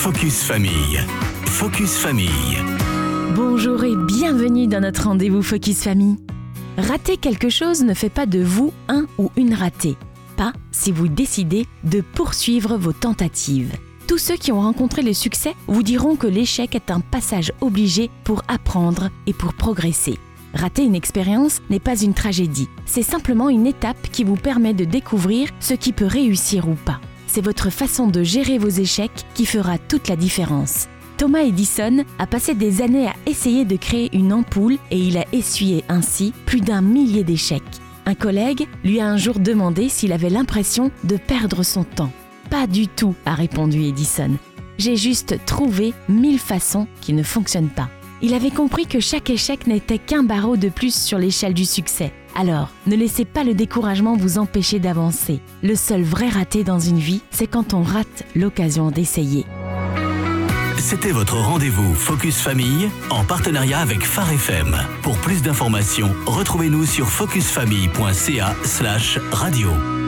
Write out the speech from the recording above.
Focus Famille. Focus Famille. Bonjour et bienvenue dans notre rendez-vous Focus Famille. Rater quelque chose ne fait pas de vous un ou une ratée. Pas si vous décidez de poursuivre vos tentatives. Tous ceux qui ont rencontré le succès vous diront que l'échec est un passage obligé pour apprendre et pour progresser. Rater une expérience n'est pas une tragédie. C'est simplement une étape qui vous permet de découvrir ce qui peut réussir ou pas. C'est votre façon de gérer vos échecs qui fera toute la différence. Thomas Edison a passé des années à essayer de créer une ampoule et il a essuyé ainsi plus d'1 millier d'échecs. Un collègue lui a un jour demandé s'il avait l'impression de perdre son temps. « Pas du tout », a répondu Edison. « J'ai juste trouvé 1000 façons qui ne fonctionnent pas. » Il avait compris que chaque échec n'était qu'un barreau de plus sur l'échelle du succès. Alors, ne laissez pas le découragement vous empêcher d'avancer. Le seul vrai raté dans une vie, c'est quand on rate l'occasion d'essayer. C'était votre rendez-vous Focus Famille en partenariat avec Phare FM. Pour plus d'informations, retrouvez-nous sur focusfamille.ca/radio.